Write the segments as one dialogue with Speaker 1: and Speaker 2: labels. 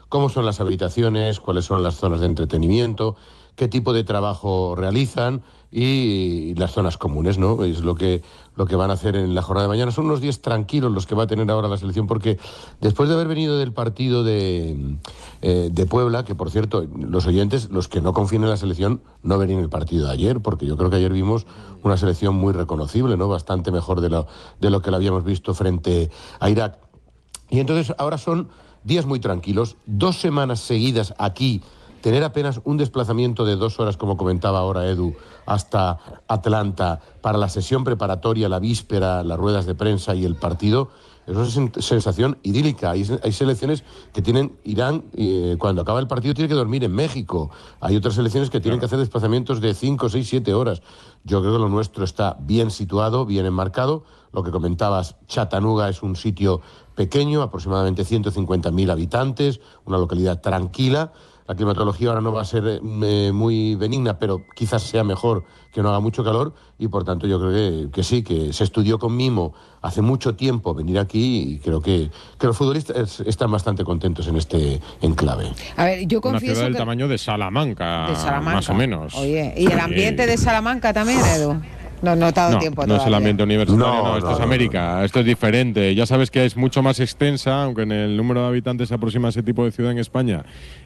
Speaker 1: cómo son las habitaciones, cuáles son las zonas de entretenimiento, qué tipo de trabajo realizan y las zonas comunes, ¿no? Es lo que van a hacer en la jornada de mañana. Son unos días tranquilos los que va a tener ahora la selección, porque después de haber venido del partido de Puebla, que por cierto, los oyentes, los que no confíen en la selección, no ven en el partido de ayer, porque yo creo que ayer vimos una selección muy reconocible, ¿no? Bastante mejor de lo que la habíamos visto frente a Irak. Y entonces ahora son días muy tranquilos, 2 semanas seguidas aquí, tener apenas un desplazamiento de 2 horas, como comentaba ahora Edu, hasta Atlanta, para la sesión preparatoria, la víspera, las ruedas de prensa y el partido, es una sensación idílica. Hay selecciones que irán, cuando acaba el partido, tiene que dormir en México. Hay otras selecciones que tienen que hacer desplazamientos de 5, 6, 7 horas. Yo creo que lo nuestro está bien situado, bien enmarcado. Lo que comentabas, Chattanooga es un sitio pequeño, aproximadamente 150.000 habitantes, una localidad tranquila. La climatología ahora no va a ser muy benigna, pero quizás sea mejor que no haga mucho calor, y por tanto yo creo que sí, que se estudió con mimo hace mucho tiempo venir aquí, y creo que los futbolistas están bastante contentos en este enclave.
Speaker 2: A ver, yo confieso
Speaker 3: una ciudad del
Speaker 2: que...
Speaker 3: tamaño de Salamanca, más o menos.
Speaker 2: Oye, ¿y el ambiente de Salamanca también, Edu? No he dado tiempo todavía.
Speaker 3: No es el ambiente universitario, esto es América, esto es diferente. Ya sabes que es mucho más extensa, aunque en el número de habitantes se aproxima a ese tipo de ciudad en España.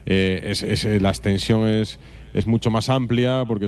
Speaker 3: La extensión es mucho más amplia, porque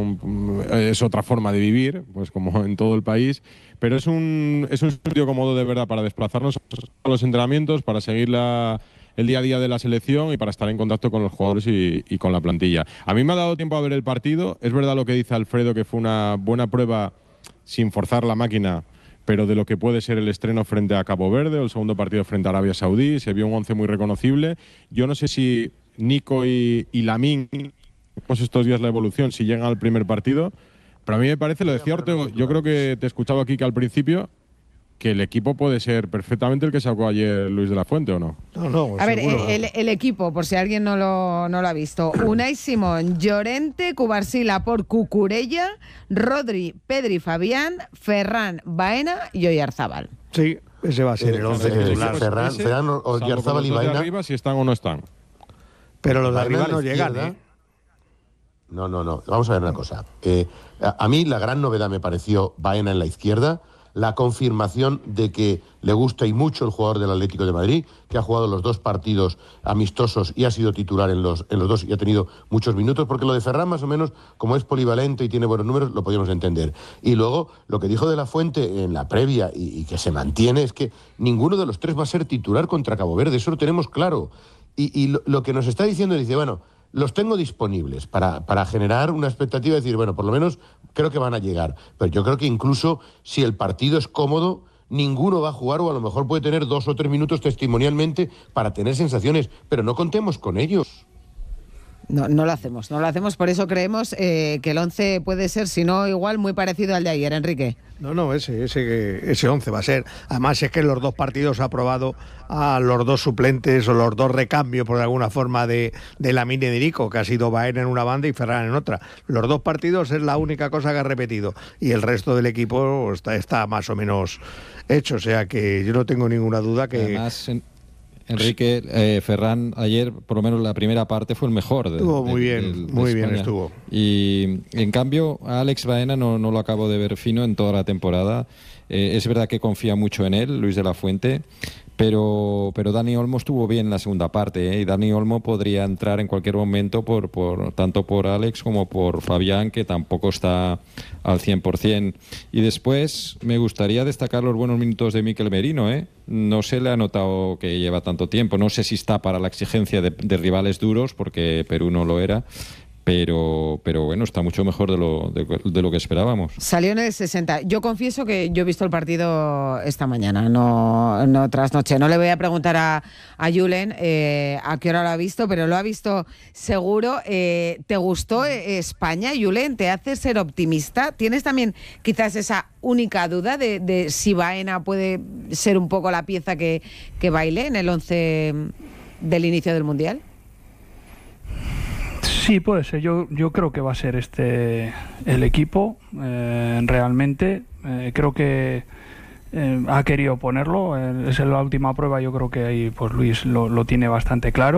Speaker 3: es otra forma de vivir, pues como en todo el país. Pero es un sitio cómodo de verdad para desplazarnos a los entrenamientos, para seguir el día a día de la selección y para estar en contacto con los jugadores y con la plantilla. A mí me ha dado tiempo a ver el partido. Es verdad lo que dice Alfredo, que fue una buena prueba, sin forzar la máquina, pero de lo que puede ser el estreno frente a Cabo Verde o el segundo partido frente a Arabia Saudí. Se vio un 11 muy reconocible. Yo no sé si Nico y Lamine, pues estos días la evolución, si llegan al primer partido, pero a mí me parece, lo decía Ortego, yo creo que te escuchaba aquí que al principio, que el equipo puede ser perfectamente el que sacó ayer Luis de la Fuente, ¿o no?
Speaker 4: No,
Speaker 2: a ver, el equipo, por si alguien no lo ha visto: Unai Simón, Llorente, Cubarsí, por Cucurella, Rodri, Pedri, Fabián, Ferran, Baena y Oyarzábal.
Speaker 4: Sí, ese va a ser el 11 titular.
Speaker 1: Ferran, Oyarzábal y Baena.
Speaker 3: Arriba, si están o no están.
Speaker 4: Pero los de arriba no llegan, ¿eh?
Speaker 1: No. Vamos a ver una cosa. A mí la gran novedad me pareció Baena en la izquierda, la confirmación de que le gusta y mucho el jugador del Atlético de Madrid, que ha jugado los 2 partidos amistosos y ha sido titular en los 2 y ha tenido muchos minutos, porque lo de Ferran, más o menos, como es polivalente y tiene buenos números, lo podíamos entender. Y luego, lo que dijo de la Fuente en la previa y que se mantiene, es que ninguno de los 3 va a ser titular contra Cabo Verde, eso lo tenemos claro. Y lo que nos está diciendo, dice, bueno, los tengo disponibles para generar una expectativa de decir, bueno, por lo menos creo que van a llegar. Pero yo creo que incluso si el partido es cómodo, ninguno va a jugar, o a lo mejor puede tener 2 o 3 minutos testimonialmente para tener sensaciones, pero no contemos con ellos.
Speaker 2: No lo hacemos, por eso creemos que el 11 puede ser, si no igual, muy parecido al de ayer, Enrique.
Speaker 4: No, ese 11 va a ser. Además es que en los 2 partidos ha probado a los 2 suplentes o los 2 recambios, por alguna forma, de Lamine y de Nico, que ha sido Baena en una banda y Ferran en otra. Los 2 partidos es la única cosa que ha repetido, y el resto del equipo está más o menos hecho, o sea que yo no tengo ninguna duda que...
Speaker 5: Además, Enrique, Ferran ayer, por lo menos la primera parte, fue el mejor.
Speaker 4: Estuvo muy bien estuvo.
Speaker 5: Y en cambio, a Alex Baena no lo acabo de ver fino en toda la temporada. Es verdad que confía mucho en él, Luis de la Fuente, pero Dani Olmo estuvo bien en la segunda parte, y Dani Olmo podría entrar en cualquier momento tanto por Alex como por Fabián, que tampoco está al 100%. Y después me gustaría destacar los buenos minutos de Mikel Merino, No se le ha notado que lleva tanto tiempo, no sé si está para la exigencia de rivales duros, porque Perú no lo era. Pero bueno, está mucho mejor de lo que esperábamos.
Speaker 2: Salió en el 60. Yo confieso que yo he visto el partido esta mañana, no trasnoche. No le voy a preguntar a Julen a qué hora lo ha visto, pero lo ha visto seguro. ¿Te gustó España, Julen? ¿Te hace ser optimista? ¿Tienes también quizás esa única duda de si Baena puede ser un poco la pieza que baile en el 11 del inicio del Mundial?
Speaker 6: Sí, puede ser. Yo creo que va a ser el equipo, realmente. Creo que ha querido ponerlo. Es la última prueba, yo creo que ahí pues Luis lo tiene bastante claro.